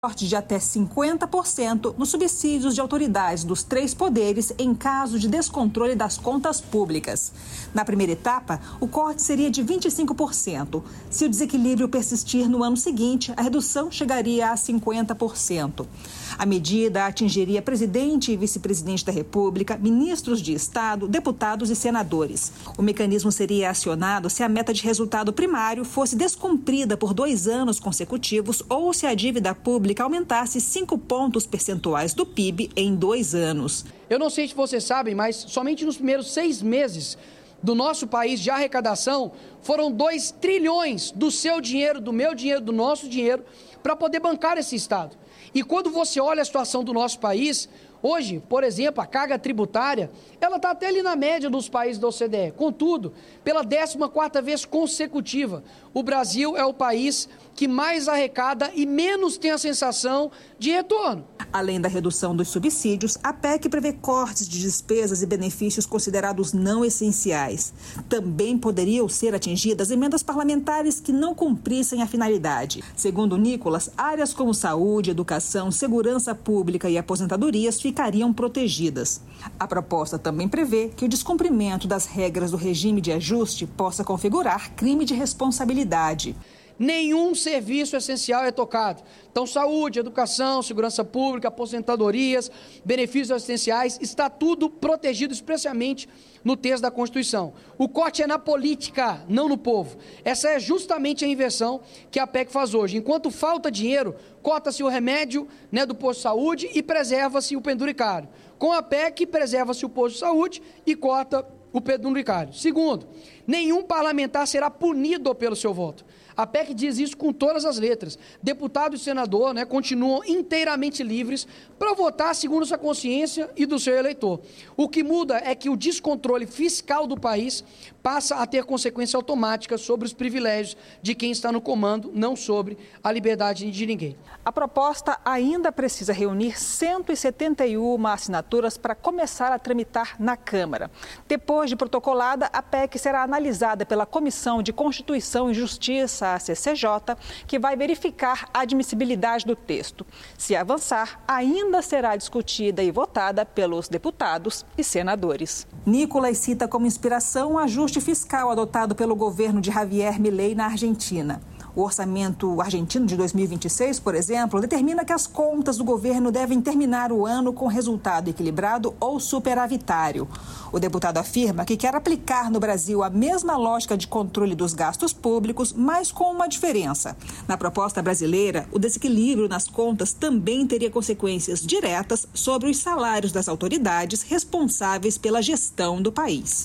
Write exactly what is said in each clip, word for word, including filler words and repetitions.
corte de até cinquenta por cento nos subsídios de autoridades dos três poderes em caso de descontrole das contas públicas. Na primeira etapa, o corte seria de vinte e cinco por cento. Se o desequilíbrio persistir no ano seguinte, a redução chegaria a cinquenta por cento. A medida atingiria presidente e vice-presidente da República, ministros de Estado, deputados e senadores. O mecanismo seria acionado se a meta de resultado primário fosse descumprida por dois anos consecutivos ou se a dívida pública aumentasse cinco pontos percentuais do P I B em dois anos. Eu não sei se vocês sabem, mas somente nos primeiros seis meses do nosso país de arrecadação foram dois trilhões do seu dinheiro, do meu dinheiro, do nosso dinheiro, para poder bancar esse Estado. E quando você olha a situação do nosso país, hoje, por exemplo, a carga tributária, ela está até ali na média dos países da O C D E. Contudo, pela décima quarta vez consecutiva, o Brasil é o país que mais arrecada e menos tem a sensação de retorno. Além da redução dos subsídios, a P E C prevê cortes de despesas e benefícios considerados não essenciais. Também poderiam ser atingidas emendas parlamentares que não cumprissem a finalidade. Segundo Nicolas, áreas como saúde, educação, segurança pública e aposentadorias ficariam protegidas. A proposta também prevê que o descumprimento das regras do regime de ajuste possa configurar crime de responsabilidade. Nenhum serviço essencial é tocado. Então, saúde, educação, segurança pública, aposentadorias, benefícios assistenciais, está tudo protegido especialmente no texto da Constituição. O corte é na política, não no povo. Essa é justamente a inversão que a P E C faz hoje. Enquanto falta dinheiro, corta-se o remédio, né, do posto de saúde e preserva-se o penduricário. Com a P E C, preserva-se o posto de saúde e corta o penduricário. Segundo, nenhum parlamentar será punido pelo seu voto. A P E C diz isso com todas as letras. Deputado e senador, né, continuam inteiramente livres para votar segundo sua consciência e do seu eleitor. O que muda é que o descontrole fiscal do país passa a ter consequência automática sobre os privilégios de quem está no comando, não sobre a liberdade de ninguém. A proposta ainda precisa reunir cento e setenta e uma assinaturas para começar a tramitar na Câmara. Depois de protocolada, a P E C será analisada pela Comissão de Constituição e Justiça, a C C J, que vai verificar a admissibilidade do texto. Se avançar, ainda será discutida e votada pelos deputados e senadores. Nicolas cita como inspiração o ajuste fiscal adotado pelo governo de Javier Milei na Argentina. O orçamento argentino de dois mil e vinte e seis, por exemplo, determina que as contas do governo devem terminar o ano com resultado equilibrado ou superavitário. O deputado afirma que quer aplicar no Brasil a mesma lógica de controle dos gastos públicos, mas com uma diferença. Na proposta brasileira, o desequilíbrio nas contas também teria consequências diretas sobre os salários das autoridades responsáveis pela gestão do país.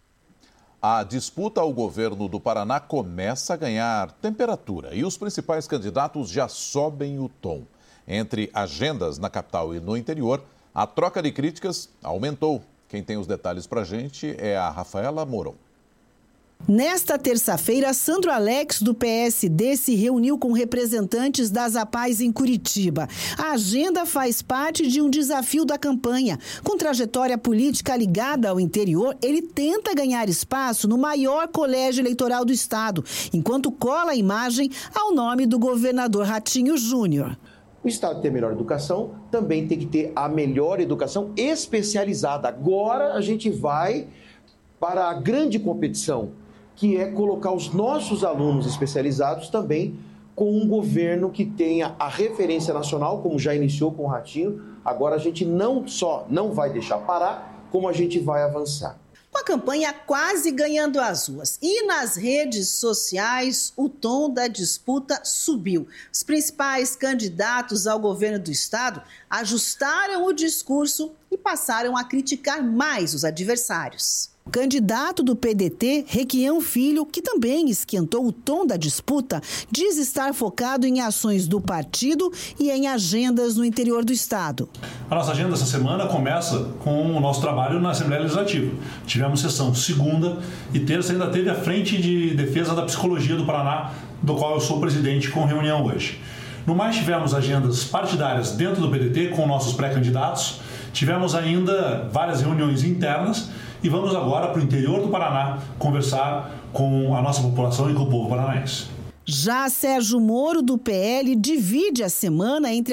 A disputa ao governo do Paraná começa a ganhar temperatura e os principais candidatos já sobem o tom. Entre agendas na capital e no interior, a troca de críticas aumentou. Quem tem os detalhes para a gente é a Rafaela Moron. Nesta terça-feira, Sandro Alex, do P S D, se reuniu com representantes das A P A S em Curitiba. A agenda faz parte de um desafio da campanha. Com trajetória política ligada ao interior, ele tenta ganhar espaço no maior colégio eleitoral do estado, enquanto cola a imagem ao nome do governador Ratinho Júnior. O estado tem a melhor educação, também tem que ter a melhor educação especializada. Agora a gente vai para a grande competição, que é colocar os nossos alunos especializados também com um governo que tenha a referência nacional, como já iniciou com o Ratinho. Agora a gente não só não vai deixar parar, como a gente vai avançar. Com a campanha quase ganhando as ruas e nas redes sociais, o tom da disputa subiu. Os principais candidatos ao governo do estado ajustaram o discurso e passaram a criticar mais os adversários. O candidato do P D T, Requião Filho, que também esquentou o tom da disputa, diz estar focado em ações do partido e em agendas no interior do estado. A nossa agenda essa semana começa com o nosso trabalho na Assembleia Legislativa. Tivemos sessão segunda e terça, ainda teve a Frente de Defesa da Psicologia do Paraná, do qual eu sou presidente, com reunião hoje. No mais, tivemos agendas partidárias dentro do P D T com nossos pré-candidatos. Tivemos ainda várias reuniões internas e vamos agora para o interior do Paraná conversar com a nossa população e com o povo paranaense. Já Sérgio Moro, do P L, divide a semana entre